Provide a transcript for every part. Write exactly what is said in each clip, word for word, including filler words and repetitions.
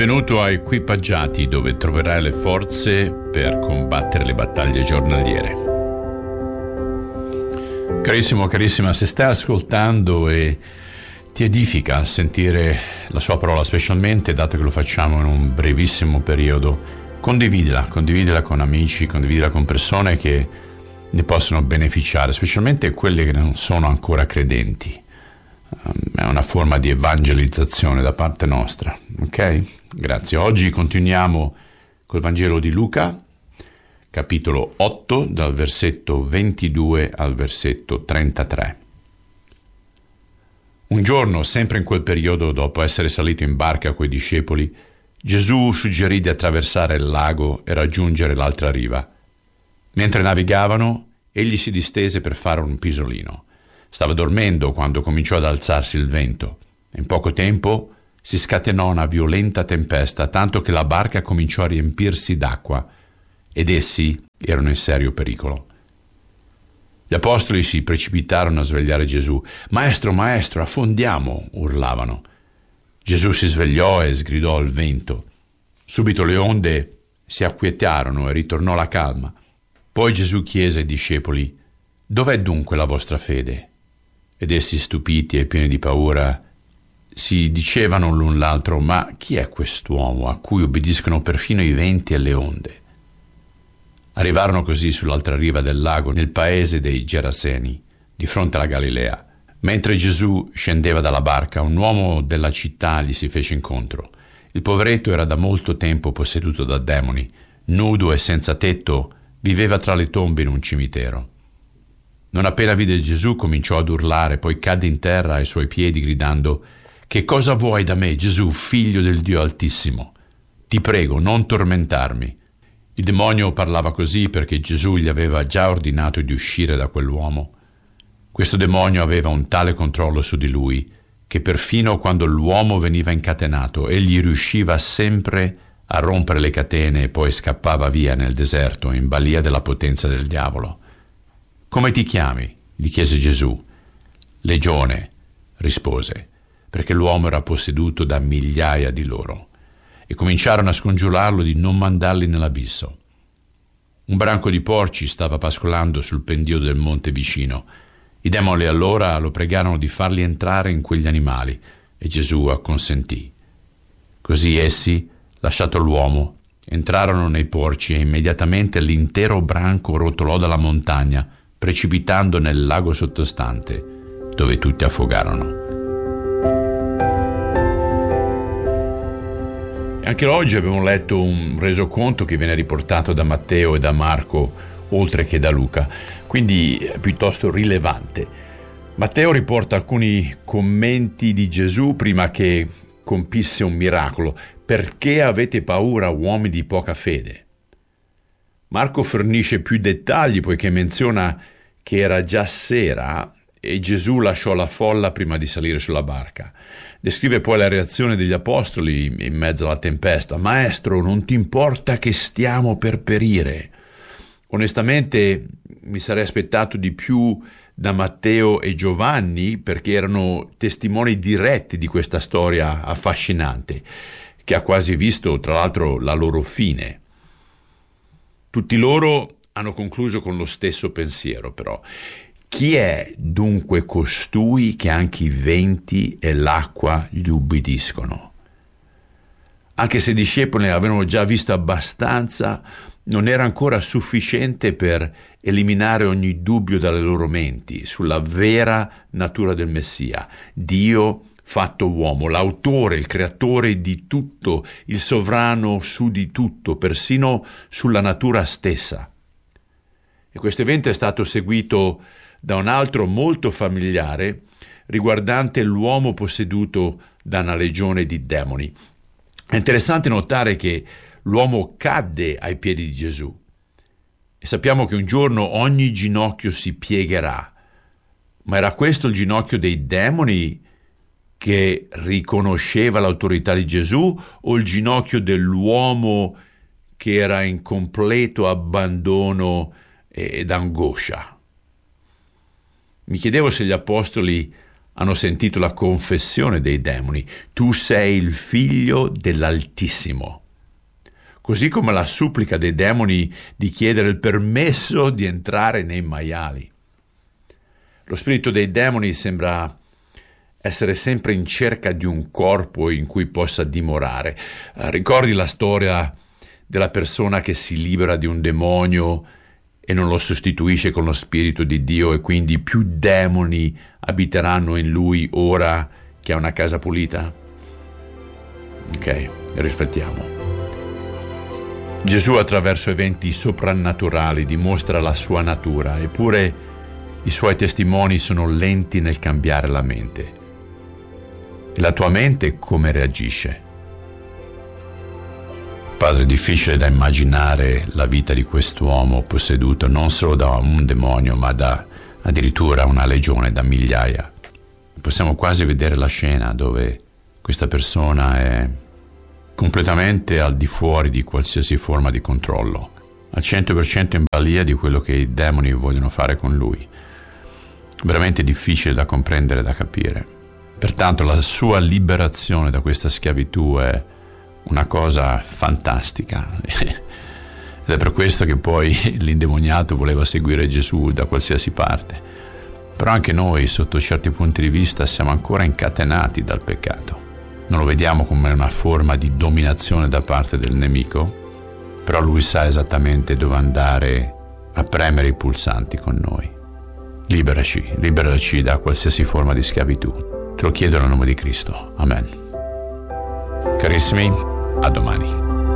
Benvenuto a Equipaggiati, dove troverai le forze per combattere le battaglie giornaliere. Carissimo, carissima, se stai ascoltando e ti edifica sentire la sua parola, specialmente dato che lo facciamo in un brevissimo periodo, condividila, condividila con amici, condividila con persone che ne possono beneficiare, specialmente quelle che non sono ancora credenti. È una forma di evangelizzazione da parte nostra, ok? Grazie. Oggi continuiamo col Vangelo di Luca, capitolo otto, dal versetto ventidue al versetto trentatré. Un giorno, sempre in quel periodo, dopo essere salito in barca coi discepoli, Gesù suggerì di attraversare il lago e raggiungere l'altra riva. Mentre navigavano, egli si distese per fare un pisolino. Stava dormendo quando cominciò ad alzarsi il vento. In poco tempo si scatenò una violenta tempesta, tanto che la barca cominciò a riempirsi d'acqua ed essi erano in serio pericolo. Gli apostoli si precipitarono a svegliare Gesù. «Maestro, maestro, affondiamo!» urlavano. Gesù si svegliò e sgridò al vento. Subito le onde si acquietarono e ritornò la calma. Poi Gesù chiese ai discepoli: «Dov'è dunque la vostra fede?» Ed essi, stupiti e pieni di paura, si dicevano l'un l'altro: «Ma chi è quest'uomo a cui obbediscono perfino i venti e le onde?» Arrivarono così sull'altra riva del lago, nel paese dei Geraseni, di fronte alla Galilea. Mentre Gesù scendeva dalla barca, un uomo della città gli si fece incontro. Il poveretto era da molto tempo posseduto da demoni. Nudo e senza tetto, viveva tra le tombe in un cimitero. Non appena vide Gesù, cominciò ad urlare, poi cadde in terra ai suoi piedi gridando: «Che cosa vuoi da me, Gesù, figlio del Dio Altissimo? Ti prego, non tormentarmi». Il demonio parlava così perché Gesù gli aveva già ordinato di uscire da quell'uomo. Questo demonio aveva un tale controllo su di lui che perfino quando l'uomo veniva incatenato, egli riusciva sempre a rompere le catene e poi scappava via nel deserto in balia della potenza del diavolo. «Come ti chiami?» gli chiese Gesù. «Legione», rispose, perché l'uomo era posseduto da migliaia di loro, e cominciarono a scongiurarlo di non mandarli nell'abisso. Un branco di porci stava pascolando sul pendio del monte vicino. I demoni allora lo pregarono di farli entrare in quegli animali, e Gesù acconsentì. Così essi, lasciato l'uomo, entrarono nei porci e immediatamente l'intero branco rotolò dalla montagna, precipitando nel lago sottostante, dove tutti affogarono. Anche oggi abbiamo letto un resoconto che viene riportato da Matteo e da Marco, oltre che da Luca, quindi è piuttosto rilevante. Matteo riporta alcuni commenti di Gesù prima che compisse un miracolo. «Perché avete paura, uomini di poca fede?» Marco fornisce più dettagli, poiché menziona che era già sera e Gesù lasciò la folla prima di salire sulla barca. Descrive poi la reazione degli apostoli in mezzo alla tempesta. «Maestro, non ti importa che stiamo per perire?» Onestamente mi sarei aspettato di più da Matteo e Giovanni, perché erano testimoni diretti di questa storia affascinante, che ha quasi visto, tra l'altro, la loro fine. Tutti loro hanno concluso con lo stesso pensiero, però. Chi è dunque costui che anche i venti e l'acqua gli ubbidiscono? Anche se i discepoli avevano già visto abbastanza, non era ancora sufficiente per eliminare ogni dubbio dalle loro menti sulla vera natura del Messia, Dio fatto uomo, l'autore, il creatore di tutto, il sovrano su di tutto, persino sulla natura stessa. E questo evento è stato seguito da un altro molto familiare riguardante l'uomo posseduto da una legione di demoni. È interessante notare che l'uomo cadde ai piedi di Gesù e sappiamo che un giorno ogni ginocchio si piegherà, ma era questo il ginocchio dei demoni che riconosceva l'autorità di Gesù o il ginocchio dell'uomo che era in completo abbandono ed angoscia? Mi chiedevo se gli apostoli hanno sentito la confessione dei demoni: tu sei il figlio dell'Altissimo. Così come la supplica dei demoni di chiedere il permesso di entrare nei maiali. Lo spirito dei demoni sembra essere sempre in cerca di un corpo in cui possa dimorare. Eh, ricordi la storia della persona che si libera di un demonio e non lo sostituisce con lo spirito di Dio, e quindi più demoni abiteranno in lui ora che ha una casa pulita? Ok, riflettiamo. Gesù attraverso eventi soprannaturali dimostra la sua natura, eppure i suoi testimoni sono lenti nel cambiare la mente. E la tua mente come reagisce? Padre, è difficile da immaginare la vita di quest'uomo posseduto non solo da un demonio, ma da addirittura una legione, da migliaia. Possiamo quasi vedere la scena dove questa persona è completamente al di fuori di qualsiasi forma di controllo, al cento per cento in balia di quello che i demoni vogliono fare con lui. Veramente difficile da comprendere e da capire. Pertanto la sua liberazione da questa schiavitù è una cosa fantastica ed è per questo che poi l'indemoniato voleva seguire Gesù da qualsiasi parte. Però anche noi, sotto certi punti di vista, siamo ancora incatenati dal peccato. Non lo vediamo come una forma di dominazione da parte del nemico, però lui sa esattamente dove andare a premere i pulsanti con noi. Liberaci, liberaci da qualsiasi forma di schiavitù. Te lo chiedo nel nome di Cristo. Amen. Carissimi, a domani.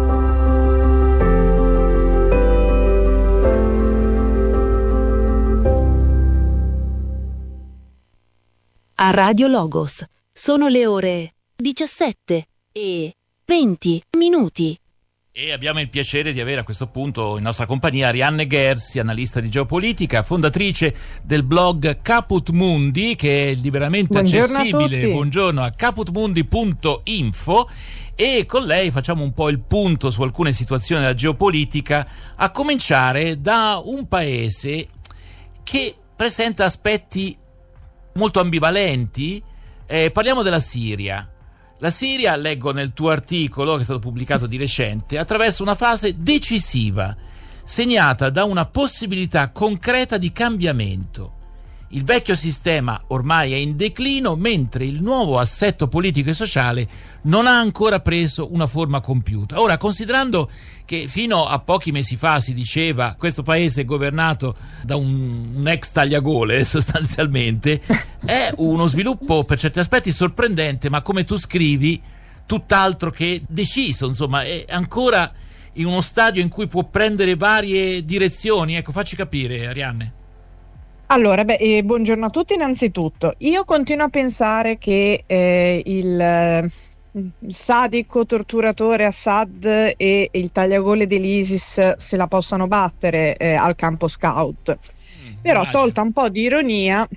A Radio Logos sono le ore diciassette e venti minuti. E abbiamo il piacere di avere a questo punto in nostra compagnia Arianne Gersi, analista di geopolitica, fondatrice del blog Caput Mundi, che è liberamente Buongiorno accessibile. A Buongiorno, a caput mundi punto info. E con lei facciamo un po' il punto su alcune situazioni della geopolitica, a cominciare da un paese che presenta aspetti molto ambivalenti. Eh, parliamo della Siria. La Siria, leggo nel tuo articolo, che è stato pubblicato di recente, attraversa una fase decisiva, segnata da una possibilità concreta di cambiamento. Il vecchio sistema ormai è in declino, mentre il nuovo assetto politico e sociale non ha ancora preso una forma compiuta. Ora, considerando che fino a pochi mesi fa si diceva questo paese è governato da un, un ex tagliagole sostanzialmente, è uno sviluppo per certi aspetti sorprendente, ma come tu scrivi, tutt'altro che deciso, insomma, è ancora in uno stadio in cui può prendere varie direzioni. Ecco, facci capire, Arianne. Allora, beh, eh, buongiorno a tutti innanzitutto. Io continuo a pensare che eh, il, eh, il sadico torturatore Assad e il tagliagole dell'ISIS se la possano battere eh, al campo scout. Mm, Però immagino. Tolta un po' di ironia,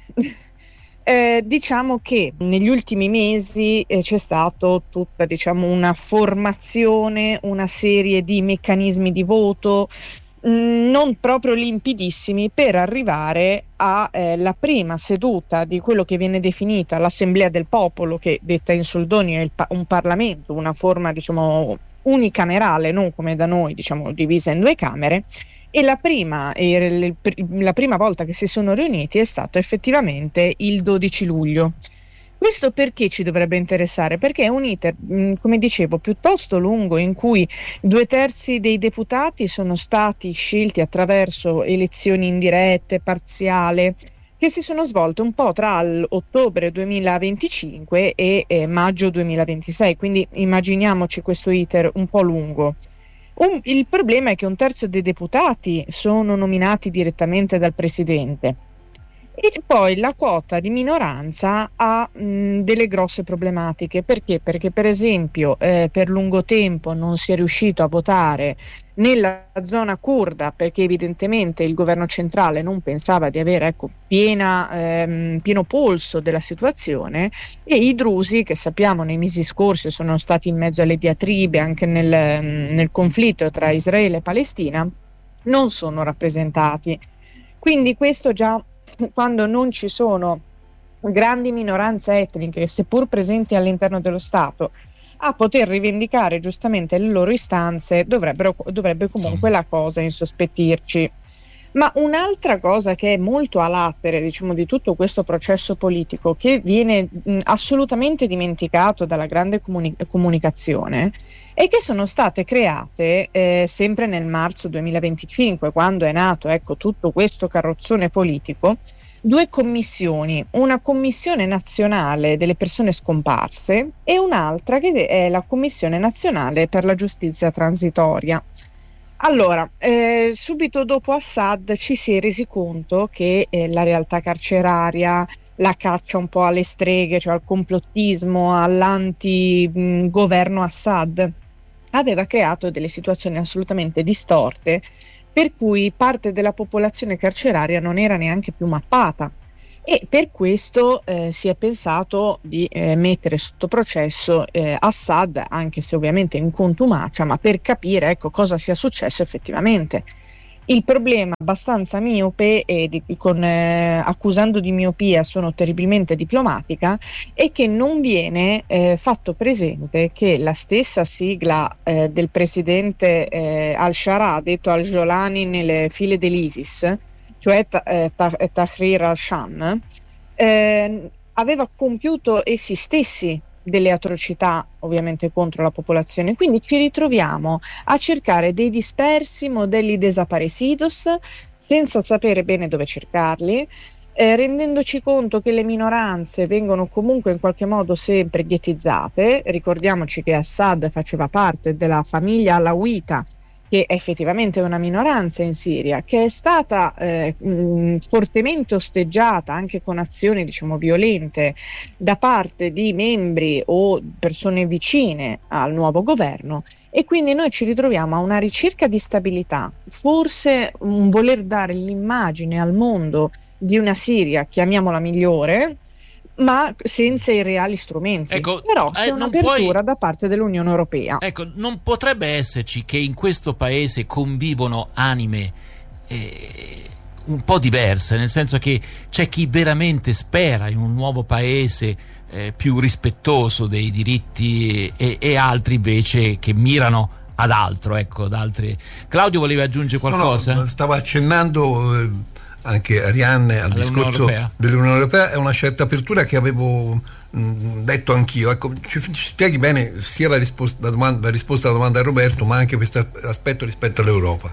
eh, diciamo che negli ultimi mesi eh, c'è stato tutta, diciamo, una formazione, una serie di meccanismi di voto non proprio limpidissimi per arrivare alla eh, prima seduta di quello che viene definita l'Assemblea del Popolo, che detta in soldoni è il pa- un Parlamento, una forma, diciamo, unicamerale, non come da noi, diciamo, divisa in due camere. E la prima, eh, la prima volta che si sono riuniti è stato effettivamente il dodici luglio. Questo perché ci dovrebbe interessare? Perché è un iter, come dicevo, piuttosto lungo, in cui due terzi dei deputati sono stati scelti attraverso elezioni indirette, parziale, che si sono svolte un po' tra ottobre duemilaventicinque e eh, maggio duemilaventisei, quindi immaginiamoci questo iter un po' lungo. Un, il problema è che un terzo dei deputati sono nominati direttamente dal Presidente. E poi la quota di minoranza ha mh, delle grosse problematiche. Perché? Perché per esempio eh, per lungo tempo non si è riuscito a votare nella zona curda, perché evidentemente il governo centrale non pensava di avere, ecco, piena, ehm, pieno polso della situazione, e i drusi, che sappiamo nei mesi scorsi sono stati in mezzo alle diatribe anche nel, nel conflitto tra Israele e Palestina, non sono rappresentati. Quindi questo già, quando non ci sono grandi minoranze etniche, seppur presenti all'interno dello Stato, a poter rivendicare giustamente le loro istanze, dovrebbero, dovrebbe comunque sì. la cosa insospettirci. Ma un'altra cosa che è molto a latere, diciamo, di tutto questo processo politico, che viene mh, assolutamente dimenticato dalla grande comuni- comunicazione, è che sono state create eh, sempre nel marzo duemilaventicinque, quando è nato, ecco, tutto questo carrozzone politico, due commissioni, una commissione nazionale delle persone scomparse e un'altra che è la commissione nazionale per la giustizia transitoria. Allora, eh, subito dopo Assad ci si è resi conto che eh, la realtà carceraria, la caccia un po' alle streghe, cioè al complottismo, all'anti-governo Assad, aveva creato delle situazioni assolutamente distorte, per cui parte della popolazione carceraria non era neanche più mappata. E per questo eh, si è pensato di eh, mettere sotto processo eh, Assad, anche se ovviamente in contumacia, ma per capire, ecco, cosa sia successo effettivamente. Il problema abbastanza miope e di, con, eh, accusando di miopia sono terribilmente diplomatica, è che non viene eh, fatto presente che la stessa sigla eh, del presidente eh, al-Shara, detto al-Jolani nelle file dell'ISIS, cioè eh, Tahrir al-Sham, eh, aveva compiuto essi stessi delle atrocità ovviamente contro la popolazione. Quindi ci ritroviamo a cercare dei dispersi modelli desaparecidos senza sapere bene dove cercarli, eh, rendendoci conto che le minoranze vengono comunque in qualche modo sempre ghettizzate. Ricordiamoci che Assad faceva parte della famiglia alawita, che è effettivamente una minoranza in Siria, che è stata eh, mh, fortemente osteggiata anche con azioni, diciamo, violente da parte di membri o persone vicine al nuovo governo, e quindi noi ci ritroviamo a una ricerca di stabilità, forse un voler dare l'immagine al mondo di una Siria, chiamiamola migliore, ma senza i reali strumenti. Ecco, però c'è eh, un'apertura puoi... da parte dell'Unione Europea. Ecco, non potrebbe esserci che in questo paese convivono anime eh, un po' diverse, nel senso che c'è chi veramente spera in un nuovo paese eh, più rispettoso dei diritti e, e altri invece che mirano ad altro, ecco, ad altri. Claudio, voleva aggiungere qualcosa? No, no, stavo accennando eh... anche Arianne al discorso Europea. dell'Unione Europea. È una certa apertura che avevo mh, detto anch'io. Ecco, ci, ci spieghi bene sia la risposta, la, domanda, la risposta alla domanda di Roberto, ma anche questo aspetto rispetto all'Europa.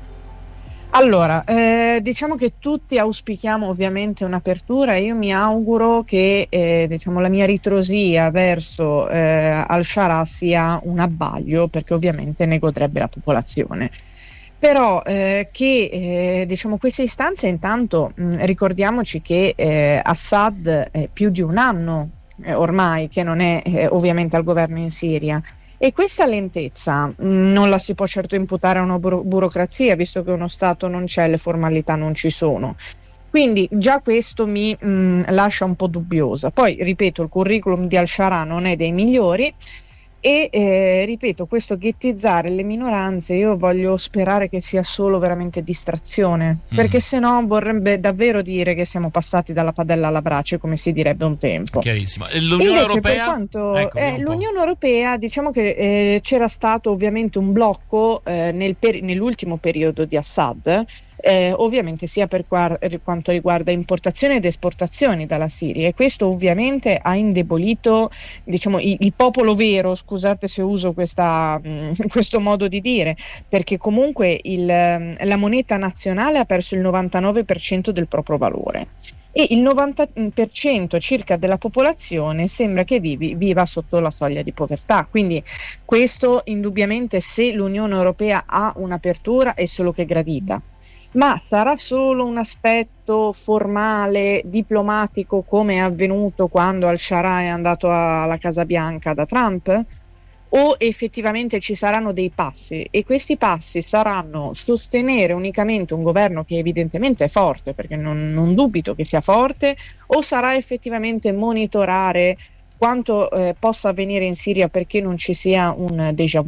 Allora, eh, diciamo che tutti auspichiamo ovviamente un'apertura. Io mi auguro che eh, diciamo, la mia ritrosia verso eh, al-Shara sia un abbaglio, perché ovviamente ne godrebbe la popolazione. Però eh, che eh, diciamo queste istanze, intanto mh, ricordiamoci che eh, Assad è più di un anno eh, ormai che non è eh, ovviamente al governo in Siria, e questa lentezza mh, non la si può certo imputare a una buro- burocrazia, visto che uno Stato non c'è, le formalità non ci sono. Quindi già questo mi mh, lascia un po' dubbiosa. Poi ripeto, il curriculum di al-Shara non è dei migliori. E eh, ripeto, questo ghettizzare le minoranze, io voglio sperare che sia solo veramente distrazione, mm. perché se no vorrebbe davvero dire che siamo passati dalla padella alla brace, come si direbbe un tempo. Chiarissimo. E l'Unione Invece, Europea? Per quanto, ecco, eh, l'Unione Europea, diciamo che eh, c'era stato ovviamente un blocco eh, nel per- nell'ultimo periodo di Assad, Eh, ovviamente sia per, qua- per quanto riguarda importazioni ed esportazioni dalla Siria, e questo ovviamente ha indebolito, diciamo, il, il popolo vero, scusate se uso questa, mh, questo modo di dire, perché comunque il, la moneta nazionale ha perso il novantanove per cento del proprio valore e il novanta per cento circa della popolazione sembra che vivi, viva sotto la soglia di povertà. Quindi questo indubbiamente, se l'Unione Europea ha un'apertura, è solo che gradita. Ma sarà solo un aspetto formale, diplomatico, come è avvenuto quando al-Shara è andato alla Casa Bianca da Trump? O effettivamente ci saranno dei passi? E questi passi saranno sostenere unicamente un governo che evidentemente è forte, perché non, non dubito che sia forte, o sarà effettivamente monitorare quanto eh, possa avvenire in Siria perché non ci sia un déjà vu?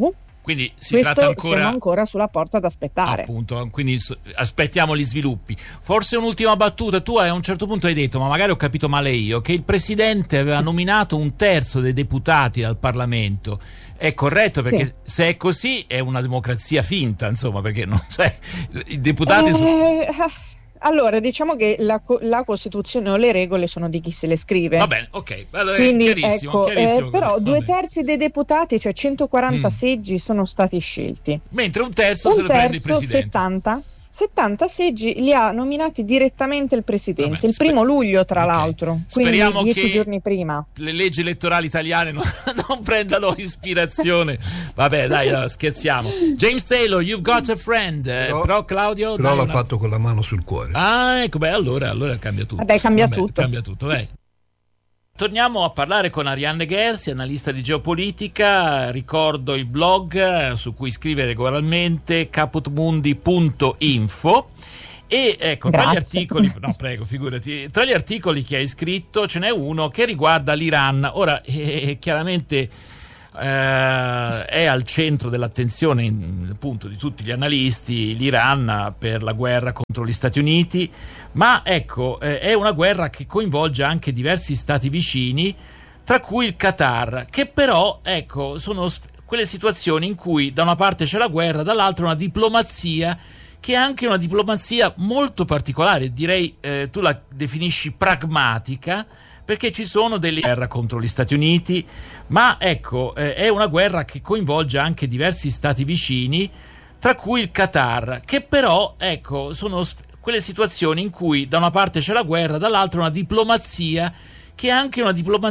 quindi si Questo tratta ancora siamo ancora sulla porta ad aspettare. Appunto, quindi aspettiamo gli sviluppi. Forse un'ultima battuta, tu a un certo punto hai detto, ma magari ho capito male io, che il Presidente aveva nominato un terzo dei deputati al Parlamento. È corretto? Perché sì. Se è così è una democrazia finta, insomma, perché non cioè, i deputati eh... sono... Allora, diciamo che la, la Costituzione o le regole sono di chi se le scrive. Va bene, ok. Allora, quindi chiarissimo, ecco, chiarissimo, eh, però due bene. terzi dei deputati, cioè centoquaranta mm. seggi, sono stati scelti. Mentre un terzo un se lo terzo, prende il Presidente. settanta settanta seggi li ha nominati direttamente il Presidente, Vabbè, il sper- primo luglio tra okay. l'altro, quindi Speriamo dieci che giorni prima. Le leggi elettorali italiane non, non prendano ispirazione. Vabbè, dai, no, scherziamo. James Taylor, You've Got a Friend. Però, però Claudio... Però dai, l'ha una... fatto con la mano sul cuore. Ah, ecco, beh, allora, allora cambia tutto. Vabbè, cambia Vabbè, tutto. Cambia tutto, vai. Torniamo a parlare con Arianne Gherzi, analista di geopolitica. Ricordo il blog su cui scrive regolarmente, caputmundi punto info. E ecco, tra gli articoli, no prego, figurati, tra gli articoli che hai scritto ce n'è uno che riguarda l'Iran. Ora, eh, chiaramente eh, è al centro dell'attenzione appunto di tutti gli analisti l'Iran per la guerra contro gli Stati Uniti, ma ecco, eh, è una guerra che coinvolge anche diversi stati vicini, tra cui il Qatar, che però, ecco, sono quelle situazioni in cui da una parte c'è la guerra, dall'altra una diplomazia che è anche una diplomazia molto particolare, direi eh, tu la definisci pragmatica, perché ci sono delle guerre contro gli Stati Uniti, ma ecco, eh, è una guerra che coinvolge anche diversi stati vicini, tra cui il Qatar, che però, ecco, sono quelle situazioni in cui da una parte c'è la guerra, dall'altra una diplomazia che è anche una diplomazia